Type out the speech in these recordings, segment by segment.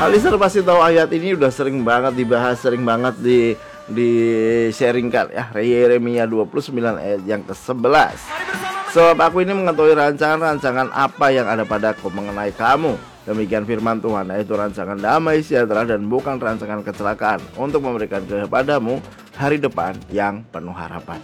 Alister pasti tahu ayat ini udah sering banget dibahas, sering banget di sharingkan ya. Yeremia 29 ayat yang ke-11. Sebab aku ini mengetahui rancangan-rancangan apa yang ada padaku mengenai kamu. Demikian firman Tuhan, yaitu rancangan damai sejahtera dan bukan rancangan kecelakaan, untuk memberikan kepadamu hari depan yang penuh harapan.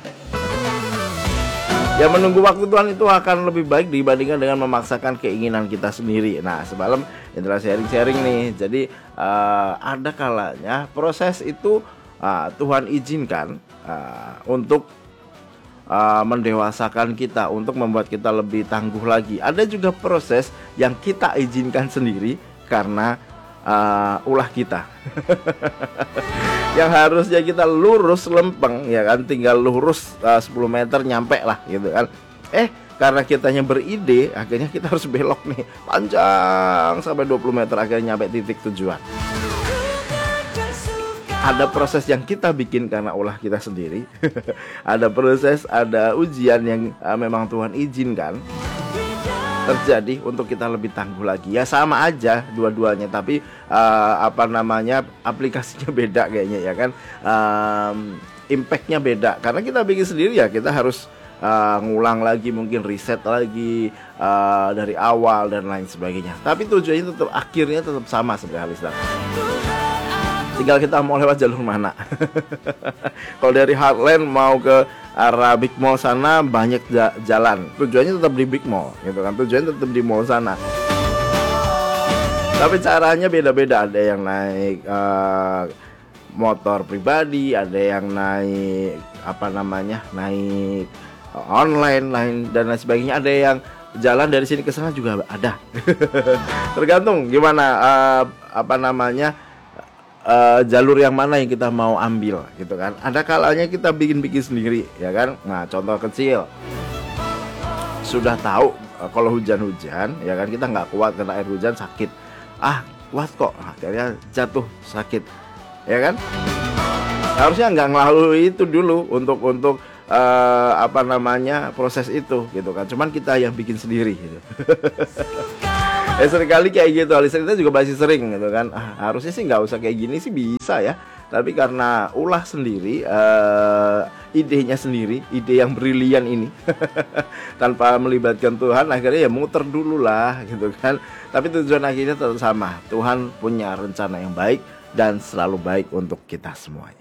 Ya, menunggu waktu Tuhan itu akan lebih baik dibandingkan dengan memaksakan keinginan kita sendiri. Nah, semalam Indra sharing-sharing nih. Jadi ada kalanya proses itu Tuhan izinkan untuk mendewasakan kita, untuk membuat kita lebih tangguh lagi. Ada juga proses yang kita izinkan sendiri karena ulah kita. Yang harusnya kita lurus lempeng, ya kan, tinggal lurus 10 meter nyampe lah gitu kan. Karena kitanya beride, akhirnya kita harus belok nih, panjang sampai 20 meter akhirnya nyampe titik tujuan. Ada proses yang kita bikin karena ulah kita sendiri. Ada proses, ada ujian yang memang Tuhan izinkan terjadi untuk kita lebih tangguh lagi. Ya sama aja dua-duanya, tapi aplikasinya beda kayaknya ya kan. Impactnya beda karena kita bikin sendiri, ya kita harus ngulang lagi, mungkin riset lagi dari awal dan lain sebagainya. Tapi tujuannya tetap, akhirnya tetap sama sebenarnya. Tinggal kita mau lewat jalur mana. Kalau dari Heartland mau ke arah Big Mall sana banyak jalan. Tujuannya tetap di Big Mall gitu kan. Tujuannya tetap di mall sana. Tapi caranya beda-beda. Ada yang naik motor pribadi, ada yang naik naik online lain dan lain sebagainya. Ada yang jalan dari sini ke sana juga ada. Tergantung gimana jalur yang mana yang kita mau ambil gitu kan. Ada kalanya kita bikin sendiri ya kan. Nah, contoh kecil, sudah tahu kalau hujan-hujan ya kan, kita nggak kuat karena air hujan, sakit. Kuat kok, akhirnya jatuh sakit ya kan. Harusnya nggak ngelalui itu dulu untuk proses itu gitu kan. Cuman kita yang bikin sendiri gitu. Seringkali kayak gitu. Alister kita juga masih sering gitu kan. Harusnya sih nggak usah kayak gini sih, bisa ya. Tapi karena ulah sendiri, idenya sendiri, ide yang brilian ini tanpa melibatkan Tuhan, akhirnya ya muter dulu lah gitu kan. Tapi tujuan akhirnya tetap sama. Tuhan punya rencana yang baik dan selalu baik untuk kita semuanya.